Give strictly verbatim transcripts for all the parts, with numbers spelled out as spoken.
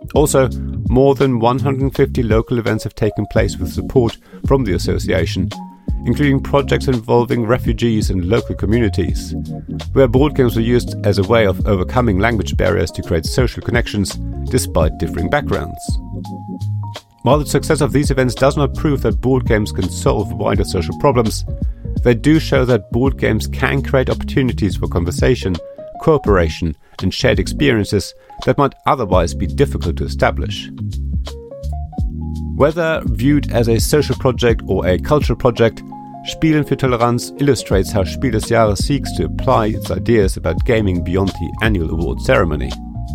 Also, more than one hundred fifty local events have taken place with support from the association, including projects involving refugees and local communities, where board games were used as a way of overcoming language barriers to create social connections despite differing backgrounds. While the success of these events does not prove that board games can solve wider social problems, they do show that board games can create opportunities for conversation, cooperation, and shared experiences that might otherwise be difficult to establish. Whether viewed as a social project or a cultural project, Spielen für Toleranz illustrates how Spiel des Jahres seeks to apply its ideas about gaming beyond the annual award ceremony.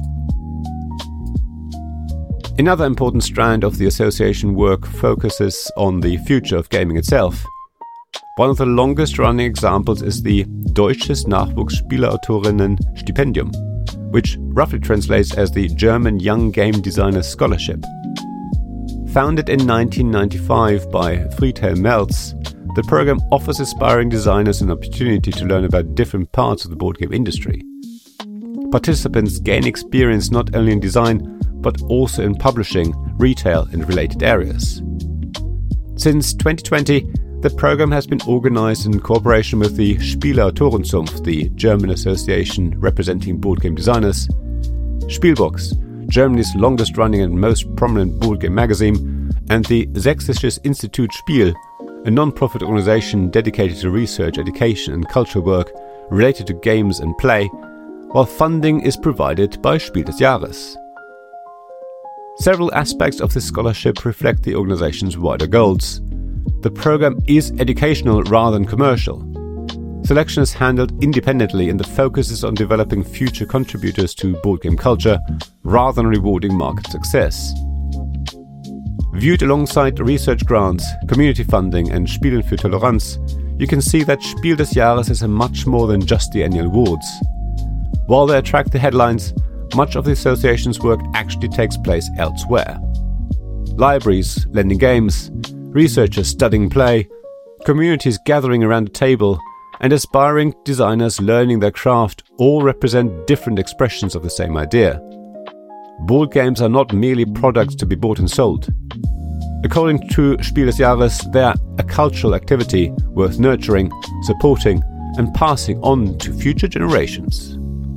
Another important strand of the association work focuses on the future of gaming itself. One of the longest-running examples is the Deutsches Nachwuchsspieleautorinnen-Stipendium, which roughly translates as the German Young Game Designers Scholarship. Founded in nineteen ninety-five by Friedhelm Meltz, the program offers aspiring designers an opportunity to learn about different parts of the board game industry. Participants gain experience not only in design, but also in publishing, retail, and related areas. Since twenty twenty, the program has been organized in cooperation with the Spieleautorenzunft, the German association representing board game designers, Spielbox, Germany's longest-running and most prominent board game magazine, and the Sächsisches Institut Spiel, a non-profit organization dedicated to research, education, and cultural work related to games and play, while funding is provided by Spiel des Jahres. Several aspects of this scholarship reflect the organization's wider goals. The program is educational rather than commercial. Selection is handled independently and the focus is on developing future contributors to board game culture rather than rewarding market success. Viewed alongside research grants, community funding and Spielen für Toleranz, you can see that Spiel des Jahres is a much more than just the annual awards. While they attract the headlines, much of the association's work actually takes place elsewhere. Libraries lending games, researchers studying play, communities gathering around a table, and aspiring designers learning their craft all represent different expressions of the same idea. Board games are not merely products to be bought and sold. According to Spiel des Jahres, they are a cultural activity worth nurturing, supporting, and passing on to future generations.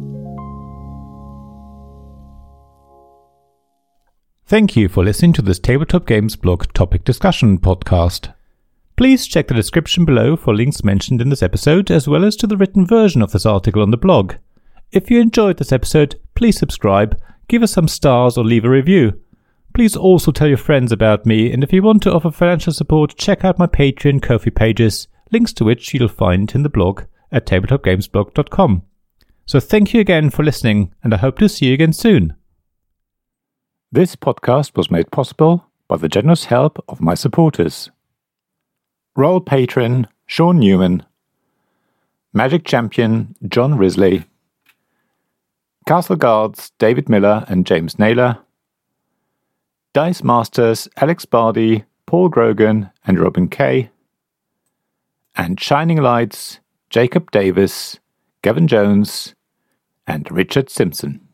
Thank you for listening to this Tabletop Games blog topic discussion podcast. Please check the description below for links mentioned in this episode, as well as to the written version of this article on the blog. If you enjoyed this episode, please subscribe, give us some stars, or leave a review. Please also tell your friends about me, and if you want to offer financial support, check out my Patreon and Ko-fi pages, links to which you'll find in the blog at tabletop games blog dot com. So thank you again for listening, and I hope to see you again soon. This podcast was made possible by the generous help of my supporters. Royal Patron Sean Newman, Magic Champion John Risley, Castle Guards David Miller and James Naylor, Dice Masters Alex Bardi, Paul Grogan and Robin Kay, and Shining Lights Jacob Davis, Gavin Jones and Richard Simpson.